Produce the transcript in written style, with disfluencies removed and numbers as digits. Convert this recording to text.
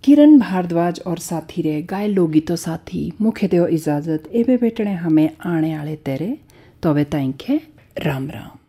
किरण भारद्वाज और साथी रे गाय लोकगीतों साथी मुखे देव इजाजत एबे बेटने हमें आने आले तेरे तबे ताइंखे राम राम।